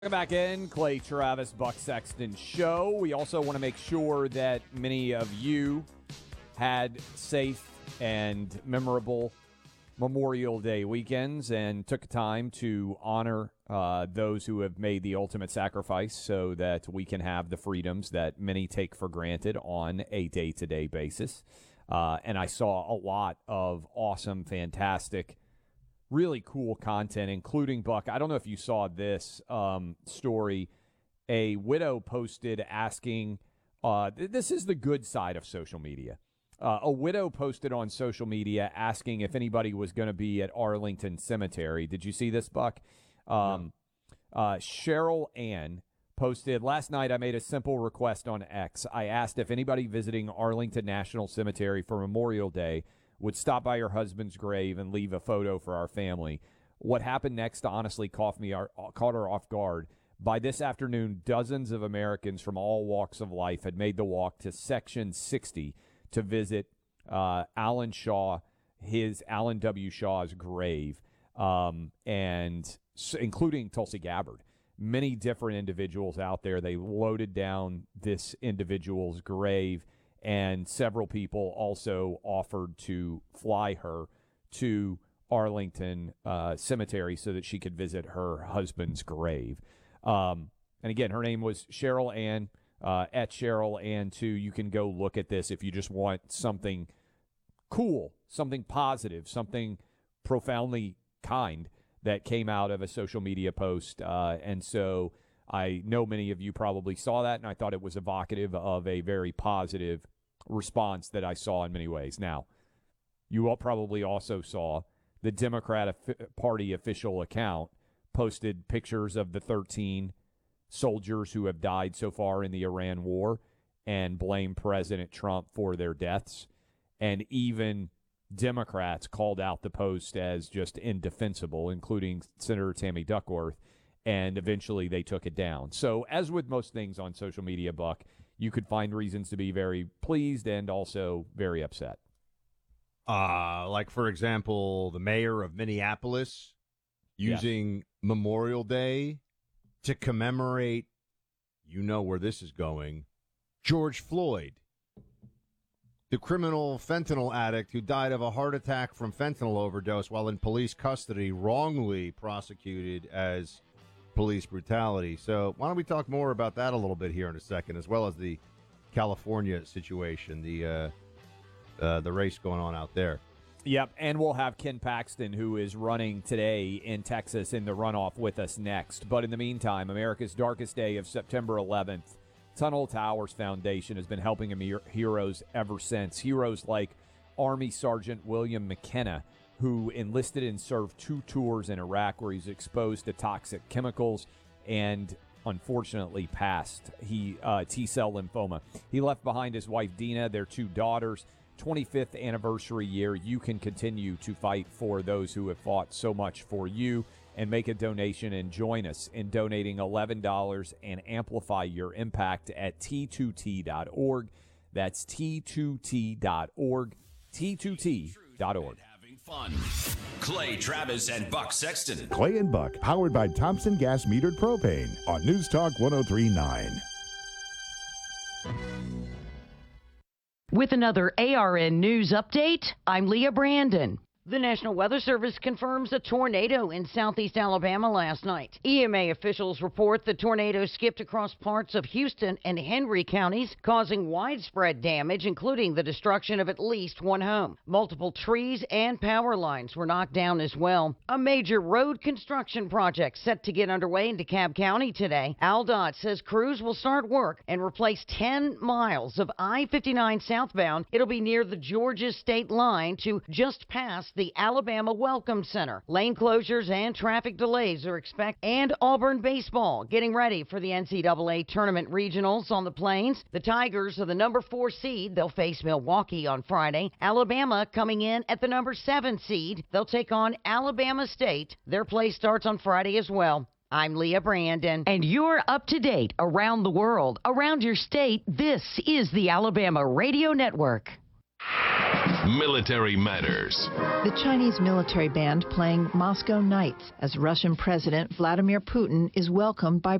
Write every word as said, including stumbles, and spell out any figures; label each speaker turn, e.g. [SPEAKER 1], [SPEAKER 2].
[SPEAKER 1] Welcome back in, Clay Travis, Buck Sexton Show. We also want to make sure that many of you had safe and memorable Memorial Day weekends and took time to honor uh, those who have made the ultimate sacrifice so that we can have the freedoms that many take for granted on a day-to-day basis. Uh, and I saw a lot of awesome, fantastic, really cool content, including, Buck, I don't know if you saw this um, story. A widow posted asking, uh, th- this is the good side of social media. Uh, a widow posted on social media asking if anybody was going to be at Arlington Cemetery. Did you see this, Buck? Um, no. uh, Cheryl Ann posted, last night I made a simple request on X. I asked if anybody visiting Arlington National Cemetery for Memorial Day would stop by her husband's grave and leave a photo for our family. What happened next honestly caught me, caught her off guard. By this afternoon, dozens of Americans from all walks of life had made the walk to Section sixty to visit uh, Alan Shaw, his Alan W. Shaw's grave, um, and including Tulsi Gabbard. Many different individuals out there. They loaded down this individual's grave, and several people also offered to fly her to Arlington uh, Cemetery so that she could visit her husband's grave. Um, and again, her name was Cheryl Ann, uh, at Cheryl Ann too. You can go look at this if you just want something cool, something positive, something profoundly kind that came out of a social media post. Uh, and so I know many of you probably saw that, and I thought it was evocative of a very positive response that I saw in many ways. Now, you all probably also saw the Democrat Party official account posted pictures of the thirteen soldiers who have died so far in the Iran war and blamed President Trump for their deaths. And even Democrats called out the post as just indefensible, including Senator Tammy Duckworth, and eventually they took it down. So as with most things on social media, Buck, you could find reasons to be very pleased and also very upset.
[SPEAKER 2] Uh, like, for example, the mayor of Minneapolis using yes. Memorial Day to commemorate, you know where this is going, George Floyd, the criminal fentanyl addict who died of a heart attack from fentanyl overdose while in police custody, wrongly prosecuted as police brutality. So why don't we talk more about that a little bit here in a second, as well as the California situation, the uh, uh, the race going on out there.
[SPEAKER 1] Yep, and we'll have Ken Paxton, who is running today in Texas in the runoff, with us next. But in the meantime, America's darkest day of September eleventh, Tunnel Towers Foundation has been helping heroes ever since. Heroes like Army Sergeant William McKenna, who enlisted and served two tours in Iraq where he's exposed to toxic chemicals and unfortunately passed he uh, T-cell lymphoma. He left behind his wife, Dina, their two daughters. twenty-fifth anniversary year, you can continue to fight for those who have fought so much for you and make a donation and join us in donating eleven dollars and amplify your impact at T two T dot org. That's T two T dot org, T two T dot org.
[SPEAKER 3] Fun. Clay Travis and Buck Sexton.
[SPEAKER 4] Clay and Buck, powered by Thompson Gas Metered Propane on News Talk one oh three point nine.
[SPEAKER 5] With another A R N News update, I'm Leah Brandon. The National Weather Service confirms a tornado in southeast Alabama last night. E M A officials report the tornado skipped across parts of Houston and Henry counties, causing widespread damage, including the destruction of at least one home. Multiple trees and power lines were knocked down as well. A major road construction project set to get underway in DeKalb County today. AlDOT says crews will start work and replace ten miles of I fifty-nine southbound. It'll be near the Georgia state line to just past the Alabama Welcome Center. Lane closures and traffic delays are expected. And Auburn baseball getting ready for the N C double A tournament regionals on the Plains. The Tigers are the number four seed. They'll face Milwaukee on Friday. Alabama coming in at the number seven seed. They'll take on Alabama State. Their play starts on Friday as well. I'm Leah Brandon. And you're up to date around the world, around your state. This is the Alabama Radio Network.
[SPEAKER 6] Military Matters.
[SPEAKER 7] The Chinese military band playing Moscow Nights as Russian President Vladimir Putin is welcomed by